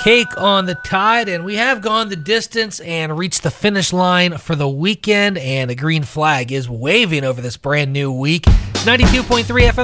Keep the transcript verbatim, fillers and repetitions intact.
Cake on the Tide, and we have gone the distance and reached the finish line for the weekend, and the green flag is waving over this brand new week. ninety-two point three F M